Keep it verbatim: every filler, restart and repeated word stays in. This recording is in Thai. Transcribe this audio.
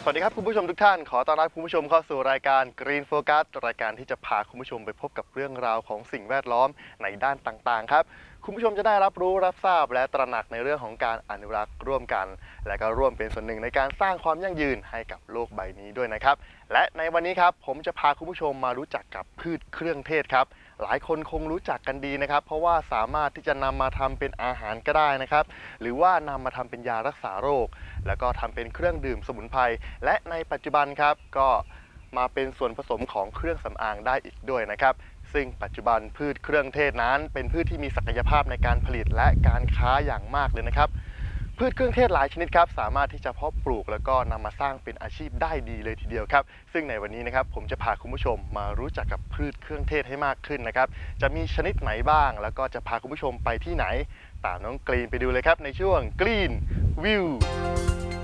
สวัสดีครับคุณผู้ชมทุกท่านขอต้อนรับคุณผู้ชมเข้าสู่รายการ Green Focus รายการที่จะพาคุณผู้ชมไปพบกับเรื่องราวของสิ่งแวดล้อมในด้านต่างๆครับคุณผู้ชมจะได้รับรู้รับทราบและตระหนักในเรื่องของการอนุรักษ์ร่วมกัน และก็ร่วมเป็นส่วนหนึ่งในการสร้างความยั่งยืนให้กับโลกใบนี้ด้วยนะครับและในวันนี้ครับผมจะพาคุณผู้ชมมารู้จักกับพืชเครื่องเทศครับหลายคนคงรู้จักกันดีนะครับเพราะว่าสามารถที่จะนำมาทำเป็นอาหารก็ได้นะครับหรือว่านำมาทำเป็นยารักษาโรคแล้วก็ทำเป็นเครื่องดื่มสมุนไพรและในปัจจุบันครับก็มาเป็นส่วนผสมของเครื่องสำอางได้อีกด้วยนะครับซึ่งปัจจุบันพืชเครื่องเทศนั้นเป็นพืชที่มีศักยภาพในการผลิตและการค้าอย่างมากเลยนะครับพืชเครื่องเทศหลายชนิดครับสามารถที่จะเพาะปลูกแล้วก็นำมาสร้างเป็นอาชีพได้ดีเลยทีเดียวครับซึ่งในวันนี้นะครับผมจะพาคุณผู้ชมมารู้จักกับพืชเครื่องเทศให้มากขึ้นนะครับจะมีชนิดไหนบ้างแล้วก็จะพาคุณผู้ชมไปที่ไหนตามน้องกรีนไปดูเลยครับในช่วง Green View